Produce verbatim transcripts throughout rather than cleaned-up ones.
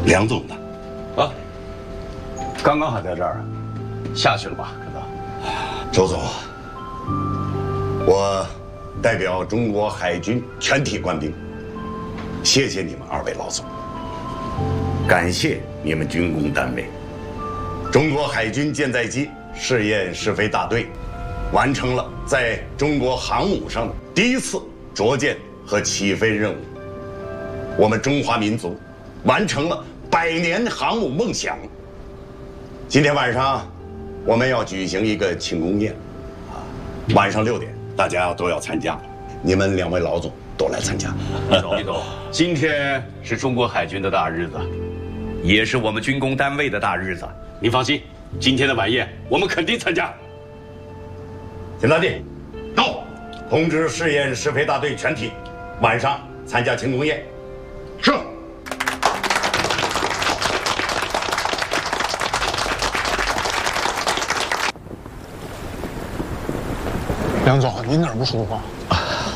梁总呢？ 啊，刚刚还在这儿啊，下去了吧，可能。 周总，我代表中国海军全体官兵，谢谢你们二位老总，感谢你们军工单位。中国海军舰载机试验试飞大队完成了在中国航母上的第一次着舰和起飞任务，我们中华民族完成了百年航母梦想。今天晚上我们要举行一个庆功宴，啊，晚上六点大家都要参加，你们两位老总都来参加。 李总，李总，今天是中国海军的大日子，也是我们军工单位的大日子。您放心，今天的晚宴我们肯定参加。 请大弟，到，通知试验试飞大队全体，晚上参加庆功宴。是。 梁总，您哪儿不舒服啊？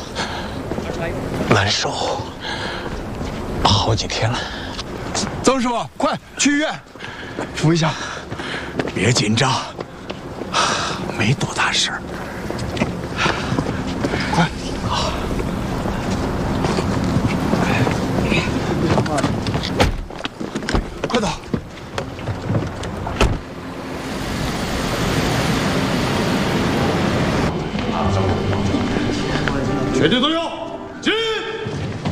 难受，好几天了。 曾师傅，快去医院扶一下。 别紧张，没多大事儿。 快。